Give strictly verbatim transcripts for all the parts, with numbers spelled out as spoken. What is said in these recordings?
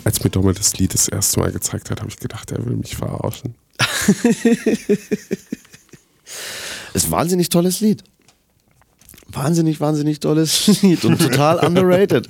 Als mir Dommel das Lied das erste Mal gezeigt hat, habe ich gedacht, er will mich verarschen. Ist ein wahnsinnig tolles Lied. Wahnsinnig, wahnsinnig tolles Lied und total underrated.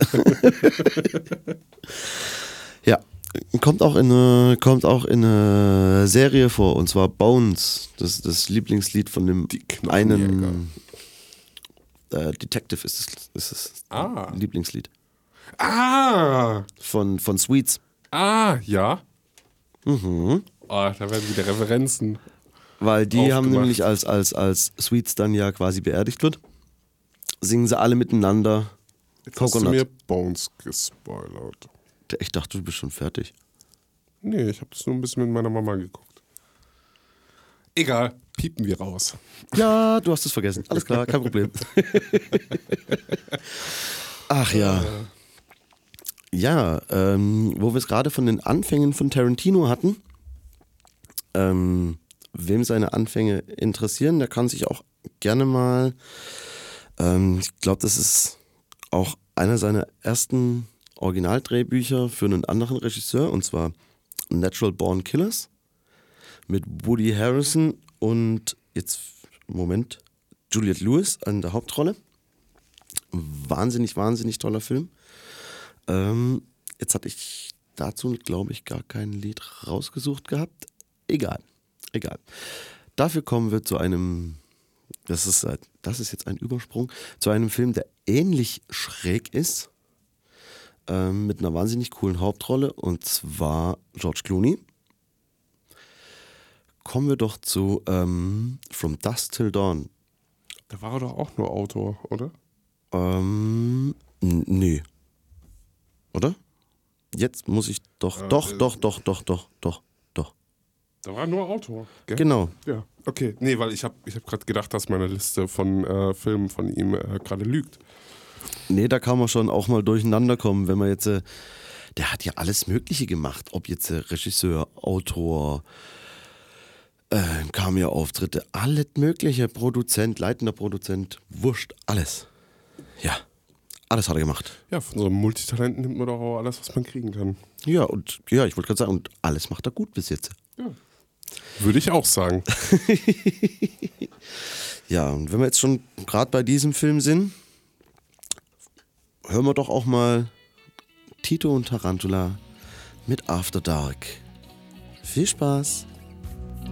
Ja, kommt auch, in eine, kommt auch in eine Serie vor, und zwar Bones. Das ist das Lieblingslied von dem einen äh, Detective ist es, ist es Ah. Lieblingslied. Ah! Von, von Sweets. Ah, ja. Mhm. Oh, da werden wieder Referenzen. Weil die aufgemacht. haben nämlich, als, als, als Sweets dann ja quasi beerdigt wird, singen sie alle miteinander Jetzt Coconut. hast du mir Bones gespoilert. Ich dachte, du bist schon fertig. Nee, ich habe das nur ein bisschen mit meiner Mama geguckt. Egal, piepen wir raus. Ja, du hast es vergessen. Alles klar, kein Problem. Ach ja. Ja, ähm, wo wir es gerade von den Anfängen von Tarantino hatten, ähm, wem seine Anfänge interessieren, der kann sich auch gerne mal, ähm, ich glaube, das ist auch einer seiner ersten Originaldrehbücher für einen anderen Regisseur, und zwar Natural Born Killers mit Woody Harrelson und jetzt, Moment, Juliette Lewis in der Hauptrolle. Wahnsinnig, wahnsinnig toller Film. Ähm, jetzt hatte ich dazu, glaube ich, gar kein Lied rausgesucht gehabt. Egal, egal. Dafür kommen wir zu einem, das ist, das ist jetzt ein Übersprung, zu einem Film, der ähnlich schräg ist, ähm, mit einer wahnsinnig coolen Hauptrolle, und zwar George Clooney. Kommen wir doch zu ähm, From Dusk Till Dawn. Da war er doch auch nur Autor, oder? Ähm, n- nee. Oder? Jetzt muss ich doch, Äh, doch, äh, doch, doch, doch, doch, doch, doch. Da war er nur Autor. Gell? Genau. Ja, okay. Nee, weil ich habe ich hab gerade gedacht, dass meine Liste von äh, Filmen von ihm äh, gerade lügt. Nee, da kann man schon auch mal durcheinander kommen, wenn man jetzt, äh, der hat ja alles Mögliche gemacht, ob jetzt äh, Regisseur, Autor, äh, Cameo-Auftritte, alles Mögliche, Produzent, leitender Produzent, wurscht, alles. Ja, alles hat er gemacht. Ja, von so einem Multitalenten nimmt man doch auch alles, was man kriegen kann. Ja, und ja, ich wollte gerade sagen, und alles macht er gut bis jetzt. Ja. Würde ich auch sagen. Ja, und wenn wir jetzt schon gerade bei diesem Film sind, hören wir doch auch mal Tito und Tarantula mit After Dark. Viel Spaß!